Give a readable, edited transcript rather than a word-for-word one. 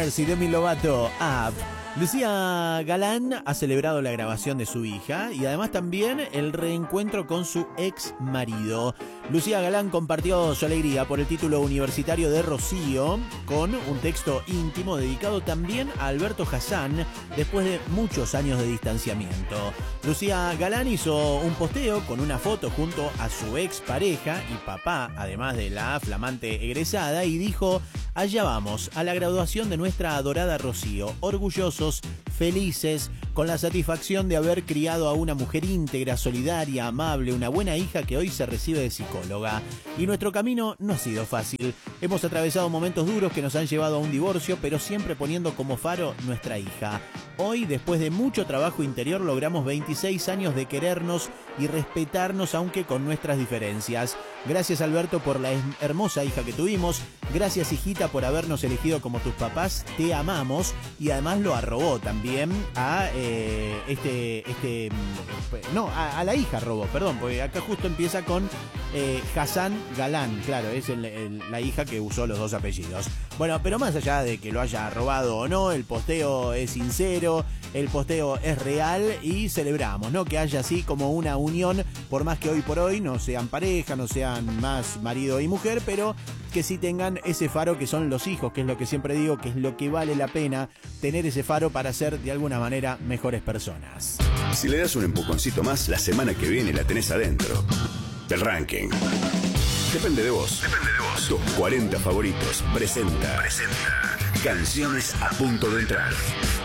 Mercy, Demi Lovato, Up. Lucía Galán ha celebrado la grabación de su hija y además también el reencuentro con su ex marido. Lucía Galán compartió su alegría por el título universitario de Rocío con un texto íntimo dedicado también a Alberto Hazán después de muchos años de distanciamiento. Lucía Galán hizo un posteo con una foto junto a su ex pareja y papá, además de la flamante egresada, y dijo: allá vamos, a la graduación de nuestra adorada Rocío, orgullosos, felices, con la satisfacción de haber criado a una mujer íntegra, solidaria, amable, una buena hija que hoy se recibe de psicóloga. Y nuestro camino no ha sido fácil. Hemos atravesado momentos duros que nos han llevado a un divorcio, pero siempre poniendo como faro nuestra hija. Hoy, después de mucho trabajo interior, logramos 26 años de querernos y respetarnos, aunque con nuestras diferencias. Gracias, Alberto, por la hermosa hija que tuvimos. Gracias, hijita, por habernos elegido como tus papás. Te amamos. Y además lo arrobó también a a la hija robó, perdón, porque acá justo empieza con Hazán Galán, claro, es la hija que usó los dos apellidos. Bueno, pero más allá de que lo haya robado o no, el posteo es sincero, el posteo es real y celebramos, ¿no? Que haya así como una unión, por más que hoy por hoy no sean pareja, no sean más marido y mujer, pero que sí tengan ese faro que son los hijos, que es lo que siempre digo, que es lo que vale la pena tener ese faro para ser de alguna manera mejores personas. Si le das un empujoncito más, la semana que viene la tenés adentro del ranking. Depende de vos. Tus 40 favoritos presenta Canciones a punto de entrar.